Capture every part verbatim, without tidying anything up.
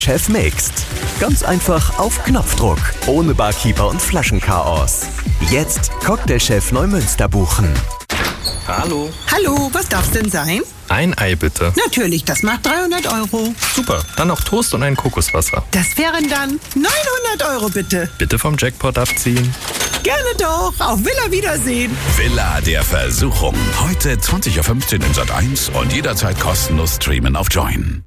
Chef mixt. Ganz einfach auf Knopfdruck, ohne Barkeeper und Flaschenchaos. Jetzt Cocktailchef Neumünster buchen. Hallo. Hallo, was darf's denn sein? Ein Ei bitte. Natürlich, das macht dreihundert Euro. Super, dann noch Toast und ein Kokoswasser. Das wären dann neunhundert Euro bitte. Bitte vom Jackpot abziehen. Gerne doch, auf Villa Wiedersehen. Villa der Versuchung. Heute zwanzig Uhr fünfzehn im Sat eins und jederzeit kostenlos streamen auf Join.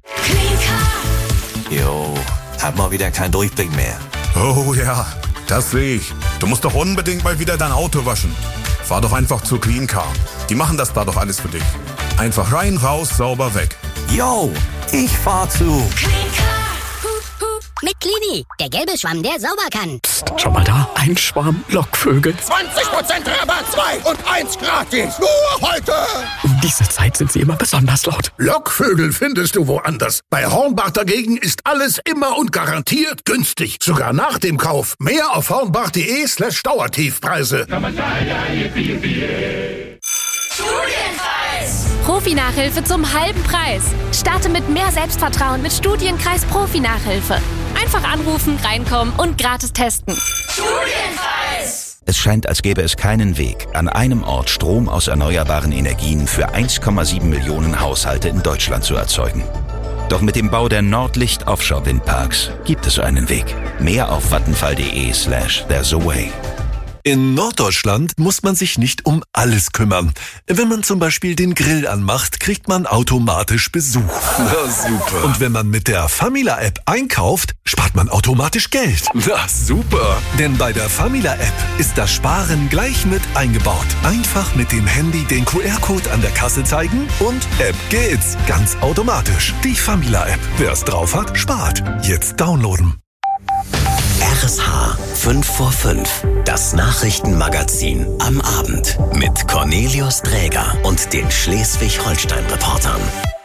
Jo, hab mal wieder keinen Durchblick mehr. Oh ja, das sehe ich. Du musst doch unbedingt mal wieder dein Auto waschen. Fahr doch einfach zu Clean Car. Die machen das da doch alles für dich. Einfach rein, raus, sauber weg. Jo, ich fahr zu Clean Car. Hup, hup. Mit Clini, der gelbe Schwamm, der sauber kann. Psst, schau mal da, ein Schwarm Lockvögel. zwanzig Prozent Rabatt, zwei und eins gratis. Nur heute. Um diese Zeit sind sie immer besonders laut. Lockvögel findest du woanders. Bei Hornbach dagegen ist alles immer und garantiert günstig. Sogar nach dem Kauf. Mehr auf hornbach.de slash Dauertiefpreise. Studienkreis. Profi-Nachhilfe zum halben Preis. Starte mit mehr Selbstvertrauen mit Studienkreis Profi-Nachhilfe. Einfach anrufen, reinkommen und gratis testen. Studienkreis. Es scheint, als gäbe es keinen Weg, an einem Ort Strom aus erneuerbaren Energien für eins Komma sieben Millionen Haushalte in Deutschland zu erzeugen. Doch mit dem Bau der Nordlicht Offshore Windparks gibt es einen Weg. Mehr auf vattenfall.de slash there's a way. In Norddeutschland muss man sich nicht um alles kümmern. Wenn man zum Beispiel den Grill anmacht, kriegt man automatisch Besuch. Na super. Und wenn man mit der Famila-App einkauft, spart man automatisch Geld. Na super. Denn bei der Famila-App ist das Sparen gleich mit eingebaut. Einfach mit dem Handy den Q R-Code an der Kasse zeigen und App geht's. Ganz automatisch. Die Famila-App. Wer es drauf hat, spart. Jetzt downloaden. R S H fünf vor fünf, das Nachrichtenmagazin am Abend mit Cornelius Träger und den Schleswig-Holstein-Reportern.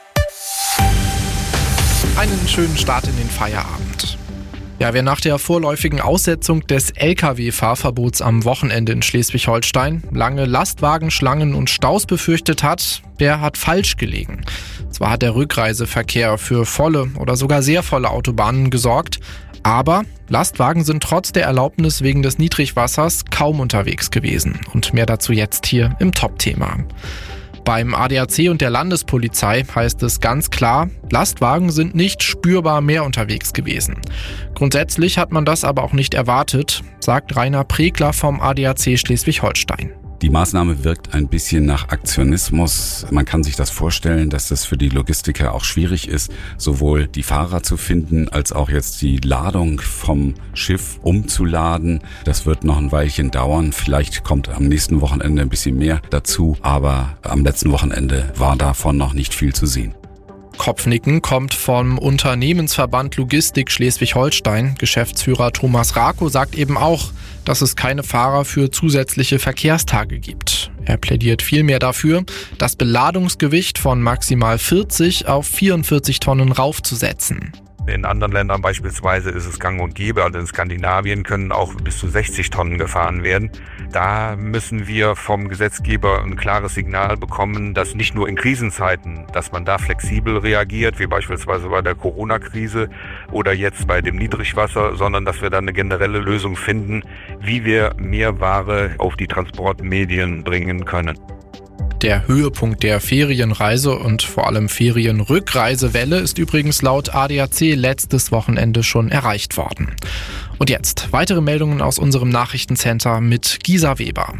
Einen schönen Start in den Feierabend. Ja, wer nach der vorläufigen Aussetzung des L K W-Fahrverbots am Wochenende in Schleswig-Holstein lange Lastwagenschlangen und Staus befürchtet hat, der hat falsch gelegen. Zwar hat der Rückreiseverkehr für volle oder sogar sehr volle Autobahnen gesorgt, aber Lastwagen sind trotz der Erlaubnis wegen des Niedrigwassers kaum unterwegs gewesen. Und mehr dazu jetzt hier im Top-Thema. Beim A D A C und der Landespolizei heißt es ganz klar, Lastwagen sind nicht spürbar mehr unterwegs gewesen. Grundsätzlich hat man das aber auch nicht erwartet, sagt Rainer Pregler vom A D A C Schleswig-Holstein. Die Maßnahme wirkt ein bisschen nach Aktionismus. Man kann sich das vorstellen, dass das für die Logistiker auch schwierig ist, sowohl die Fahrer zu finden, als auch jetzt die Ladung vom Schiff umzuladen. Das wird noch ein Weilchen dauern. Vielleicht kommt am nächsten Wochenende ein bisschen mehr dazu, aber am letzten Wochenende war davon noch nicht viel zu sehen. Kopfnicken kommt vom Unternehmensverband Logistik Schleswig-Holstein. Geschäftsführer Thomas Rako sagt eben auch, dass es keine Fahrer für zusätzliche Verkehrstage gibt. Er plädiert vielmehr dafür, das Beladungsgewicht von maximal vierzig auf vierundvierzig Tonnen raufzusetzen. In anderen Ländern beispielsweise ist es gang und gäbe, also in Skandinavien können auch bis zu sechzig Tonnen gefahren werden. Da müssen wir vom Gesetzgeber ein klares Signal bekommen, dass nicht nur in Krisenzeiten, dass man da flexibel reagiert, wie beispielsweise bei der Corona-Krise oder jetzt bei dem Niedrigwasser, sondern dass wir da eine generelle Lösung finden, wie wir mehr Ware auf die Transportmedien bringen können. Der Höhepunkt der Ferienreise und vor allem Ferienrückreisewelle ist übrigens laut A D A C letztes Wochenende schon erreicht worden. Und jetzt weitere Meldungen aus unserem Nachrichtencenter mit Gisa Weber.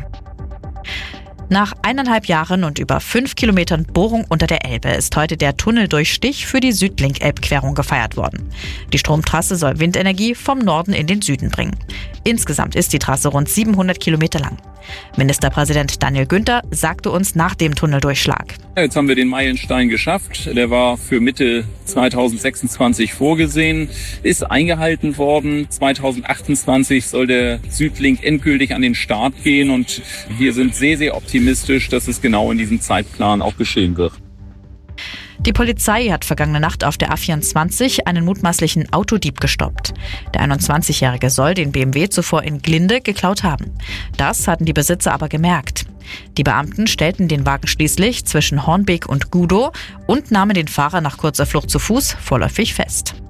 Nach eineinhalb Jahren und über fünf Kilometern Bohrung unter der Elbe ist heute der Tunneldurchstich für die Südlink-Elbquerung gefeiert worden. Die Stromtrasse soll Windenergie vom Norden in den Süden bringen. Insgesamt ist die Trasse rund siebenhundert Kilometer lang. Ministerpräsident Daniel Günther sagte uns nach dem Tunneldurchschlag: Jetzt haben wir den Meilenstein geschafft. Der war für Mitte zweitausendsechsundzwanzig vorgesehen, ist eingehalten worden. zweitausendachtundzwanzig soll der Südlink endgültig an den Start gehen und wir sind sehr, sehr optimistisch, dass es genau in diesem Zeitplan auch geschehen wird. Die Polizei hat vergangene Nacht auf der A vierundzwanzig einen mutmaßlichen Autodieb gestoppt. Der einundzwanzigjährige soll den B M W zuvor in Glinde geklaut haben. Das hatten die Besitzer aber gemerkt. Die Beamten stellten den Wagen schließlich zwischen Hornbeek und Gudow und nahmen den Fahrer nach kurzer Flucht zu Fuß vorläufig fest.